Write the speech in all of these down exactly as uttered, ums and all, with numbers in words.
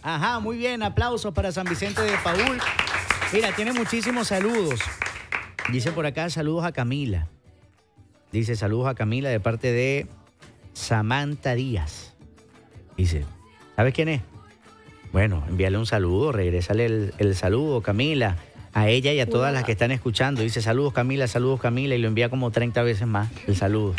Ajá, muy bien. Aplausos para San Vicente de Paúl. Mira, tiene muchísimos saludos. Dice por acá, saludos a Camila. Dice, saludos a Camila de parte de Samantha Díaz. Dice, ¿sabes quién es? Bueno, envíale un saludo, regrésale el, el saludo, Camila, a ella y a todas las que están escuchando. Dice, saludos Camila, saludos Camila, y lo envía como treinta veces más el saludo.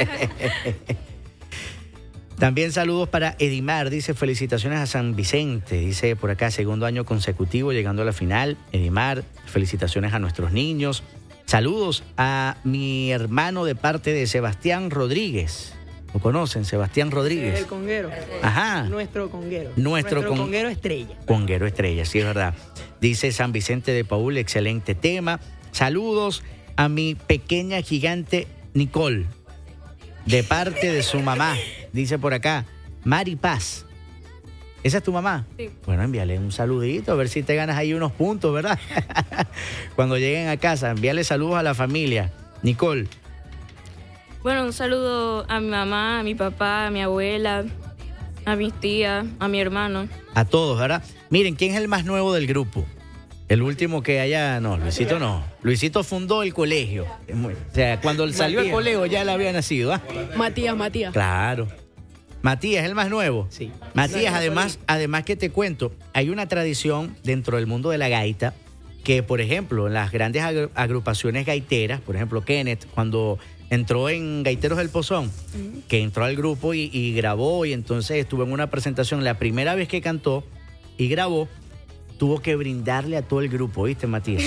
También saludos para Edimar, dice, felicitaciones a San Vicente, dice por acá, segundo año consecutivo llegando a la final. Edimar, felicitaciones a nuestros niños. Saludos a mi hermano de parte de Sebastián Rodríguez. ¿Lo conocen? Sebastián Rodríguez. El conguero. Ajá. Nuestro conguero. Nuestro, Nuestro con... conguero estrella. Conguero estrella, sí es verdad. Dice San Vicente de Paúl, excelente tema. Saludos a mi pequeña gigante Nicole, de parte de su mamá. Dice por acá, Mari Paz. ¿Esa es tu mamá? Sí. Bueno, envíale un saludito, a ver si te ganas ahí unos puntos, ¿verdad? Cuando lleguen a casa, envíale saludos a la familia. Nicole. Bueno, un saludo a mi mamá, a mi papá, a mi abuela, a mis tías, a mi hermano. A todos, ¿verdad? Miren, ¿quién es el más nuevo del grupo? El último que haya... No, Luisito no. Luisito fundó el colegio. O sea, cuando él salió al colegio ya él había nacido, ¿ah? Matías, Matías. Claro. Matías, el más nuevo. Sí. Matías, además, además que te cuento, hay una tradición dentro del mundo de la gaita que, por ejemplo, en las grandes agru- agrupaciones gaiteras, por ejemplo, Kenneth, cuando entró en Gaiteros del Pozón, uh-huh. que entró al grupo y, y grabó, y entonces estuvo en una presentación, la primera vez que cantó y grabó, tuvo que brindarle a todo el grupo, ¿viste, Matías?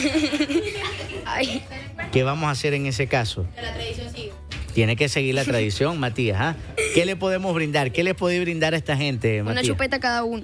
Ay. ¿Qué vamos a hacer en ese caso? La tradición sigue. Tiene que seguir la tradición, Matías. ¿Ah? ¿Qué le podemos brindar? ¿Qué le podéis brindar a esta gente, Matías? Una chupeta cada uno.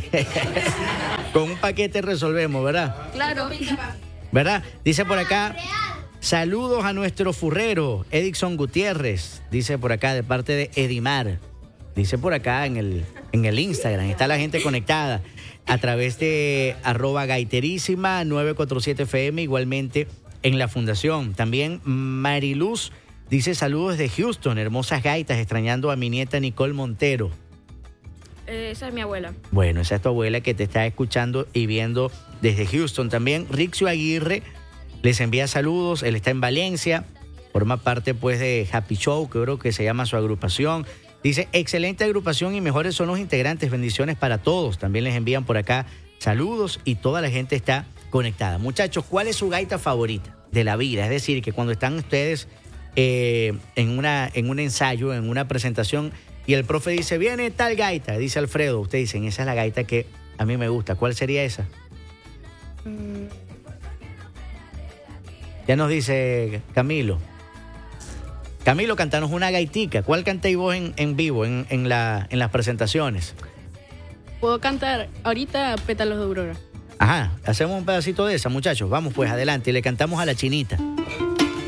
Con un paquete resolvemos, ¿verdad? Claro. ¿Verdad? Dice por acá, saludos a nuestro furrero, Edison Gutiérrez. Dice por acá, de parte de Edimar. Dice por acá en el, en el Instagram. Está la gente conectada a través de arroba gaiterísima nueve cuatro siete F M, igualmente en la fundación. También Mariluz dice saludos de Houston, hermosas gaitas, extrañando a mi nieta Nicole Montero. Eh, esa es mi abuela. Bueno, esa es tu abuela que te está escuchando y viendo desde Houston. También Rixio Aguirre les envía saludos, él está en Valencia, forma parte pues de Happy Show, que creo que se llama su agrupación. Dice, excelente agrupación y mejores son los integrantes, bendiciones para todos. También les envían por acá saludos y toda la gente está conectada. Muchachos, ¿cuál es su gaita favorita de la vida? Es decir, que cuando están ustedes eh, en, una, en un ensayo, en una presentación, y el profe dice, viene tal gaita, dice Alfredo, ustedes dicen, esa es la gaita que a mí me gusta. ¿Cuál sería esa? Mm. Ya nos dice Camilo. Camilo, cantanos una gaitica. ¿Cuál cantáis vos en, en vivo, en, en, la, en las presentaciones? Puedo cantar ahorita Pétalos de Aurora. Ajá, hacemos un pedacito de esa, muchachos. Vamos pues, adelante, y le cantamos a la chinita.